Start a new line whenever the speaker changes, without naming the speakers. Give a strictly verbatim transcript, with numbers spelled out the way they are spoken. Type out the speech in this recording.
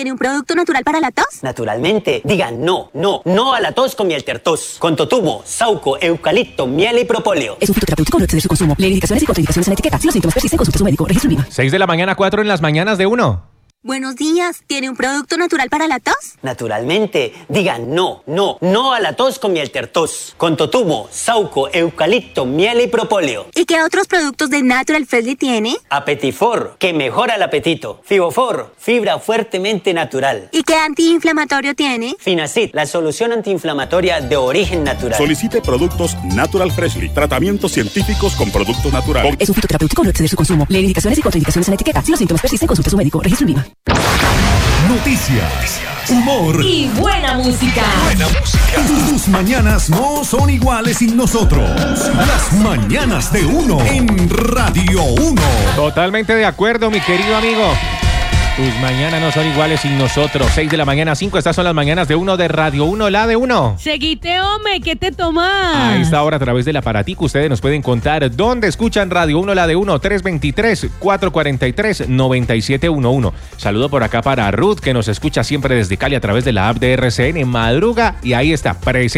¿tiene un producto natural para la tos?
Naturalmente. Digan no, no, no a la tos con miel tertos. Con totumo, sauco, eucalipto, miel y propóleo.
Es un fitoterapéutico, no exceder su consumo. Lee indicaciones y contraindicaciones en la etiqueta. Si los síntomas persisten, consulte a su médico. Registro INVIMA.
seis de la mañana, cuatro en las mañanas de uno.
Buenos días, ¿tiene un producto natural para la tos?
Naturalmente. Digan no, no, no a la tos con miel tertos. Con totumo, sauco, eucalipto, miel y propóleo.
¿Y qué otros productos de Natural Freshly tiene?
Apetifor, que mejora el apetito. Fibofor, fibra fuertemente natural.
¿Y qué antiinflamatorio tiene?
Finacid, la solución antiinflamatoria de origen natural.
Solicite productos Natural Freshly. Tratamientos científicos con productos naturales.
Es un fitoterapéutico, no exceder su consumo. Lee indicaciones y contraindicaciones en la etiqueta. Si los síntomas persisten, consulte a su médico. Registro INVIMA.
Noticias, humor
y buena música.
Buena música. Tus mañanas no son iguales sin nosotros. Las mañanas de uno en Radio uno.
Totalmente de acuerdo, mi querido amigo. Tus mañanas no son iguales sin nosotros. seis de la mañana, cinco. Estas son las mañanas de uno de Radio uno, la de uno.
Seguite, hombre, ¿qué te tomas?
A esta hora, a través del aparatico, ustedes nos pueden contar dónde escuchan Radio uno, la de uno, tres dos tres, cuatro cuatro tres, nueve siete uno uno. Saludo por acá para Ruth, que nos escucha siempre desde Cali a través de la app de R C N. Madruga y ahí está, presente.